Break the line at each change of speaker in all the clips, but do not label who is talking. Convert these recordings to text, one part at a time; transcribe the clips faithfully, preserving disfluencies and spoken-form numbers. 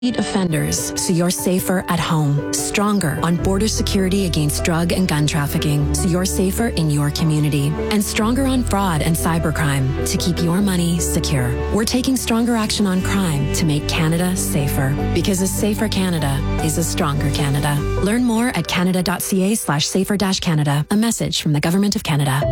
Offenders, so you're safer at home. Stronger on border security against drug and gun trafficking, so you're safer in your community. And stronger on fraud and cybercrime, to keep your money secure. We're taking stronger action on crime to make Canada safer. Because a safer Canada is a stronger Canada. Learn more at canada.ca slash safer dash Canada. A message from the Government of Canada.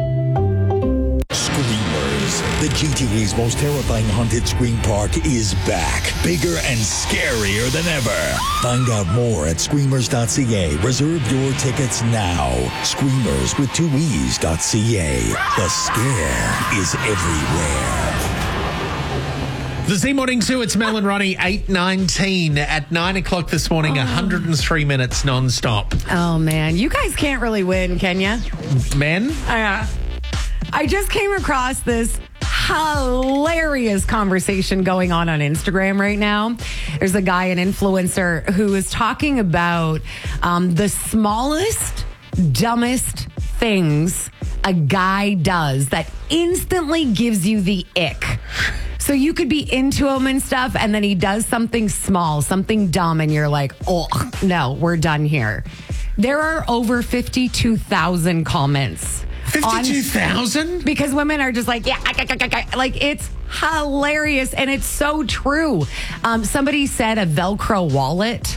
Screamers, the G T A's most terrifying haunted scream park is back. Bigger and scarier than ever. Find out more at screamers dot c a. Reserve your tickets now. Screamers with two e's dot c a. The scare is everywhere.
The Z Morning Zoo, it's Mel and Ronnie, eight nineteen at nine o'clock this morning, oh. one hundred three minutes non-stop.
Oh, man. You guys can't really win, can you?
Men?
Uh, I just came across this hilarious conversation going on on Instagram right now. There's a guy, an influencer, who is talking about um, the smallest, dumbest things a guy does that instantly gives you the ick. So you could be into him and stuff, and then he does something small, something dumb, and you're like, oh, no, we're done here. There are over fifty-two thousand comments.
fifty-two thousand?
Because women are just like, yeah, like it's hilarious, and it's so true. Um, somebody said a Velcro wallet.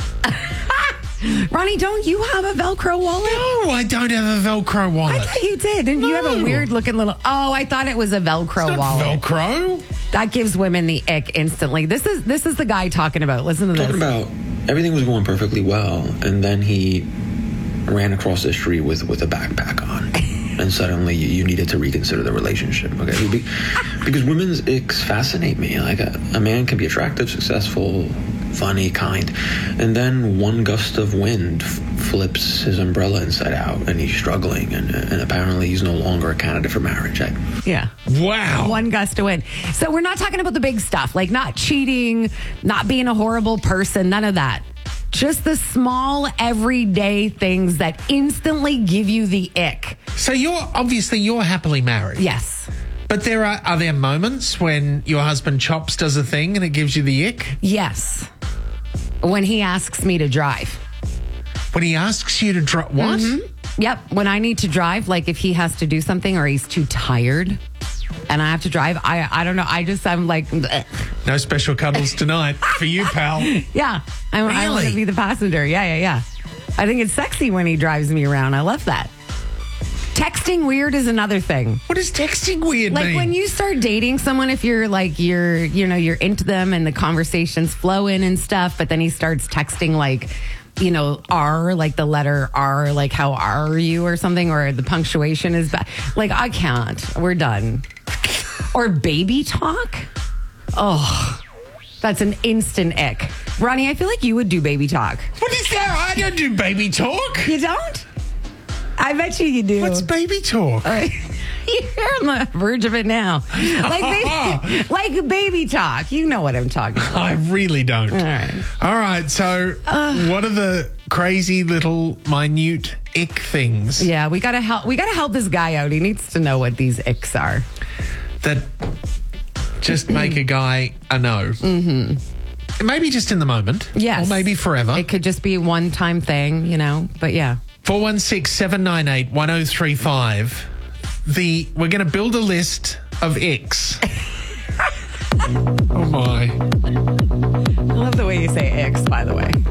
Ronnie, don't you have a Velcro wallet?
No, I don't have a Velcro wallet.
I thought you did. Didn't
no.
you have a weird looking little... Oh, I thought it was a Velcro
it's not
wallet.
Velcro?
That gives women the ick instantly. This is this is the guy talking about. Listen to
talking
this.
Talking about everything was going perfectly well, and then he ran across the street with, with a backpack on. And suddenly you, you needed to reconsider the relationship, okay? Be, because women's icks fascinate me. Like a, a man can be attractive, successful, funny, kind, and then one gust of wind f- flips his umbrella inside out, and he's struggling, and, and apparently he's no longer a candidate for marriage. I,
yeah.
Wow.
One gust of wind. So we're not talking about the big stuff, like not cheating, not being a horrible person, none of that. Just the small, everyday things that instantly give you the ick.
So you're, obviously, you're happily married.
Yes.
But there are, are there moments when your husband Chops does a thing and it gives you the ick?
Yes. When he asks me to drive.
When he asks you to drive, what?
Mm-hmm. Yep. When I need to drive, like if he has to do something or he's too tired and I have to drive, I I don't know. I just, I'm like... Ugh.
No special cuddles tonight for you, pal.
Yeah. I'm,
really?
I want to be the passenger. Yeah, yeah, yeah. I think it's sexy when he drives me around. I love that. Texting weird is another thing.
What does texting weird
like
mean?
Like when you start dating someone, if you're like, you're, you know, you're into them and the conversation's flowing and stuff, but then he starts texting like, you know, R, like the letter R, like how are you or something, or the punctuation is bad. Like, I can't. We're done. Or baby talk. Oh, that's an instant ick. Ronnie, I feel like you would do baby talk.
What is that? I don't do baby talk.
You don't? I bet you you do.
What's baby talk?
Uh, you're on the verge of it now. Like baby, like baby talk. You know what I'm talking about.
I really don't.
All right.
All right. So uh, what are the crazy little minute ick things?
Yeah, we gotta help. We gotta help this guy out. He needs to know what these icks are.
That just make a guy a no.
Mm-hmm.
Maybe just in the moment.
Yes.
Or maybe forever.
It could just be a one-time thing, you know. But yeah.
four one six, seven nine eight, one oh three five. The we're going to build a list of icks. Oh my.
I love the way you say icks, by the way.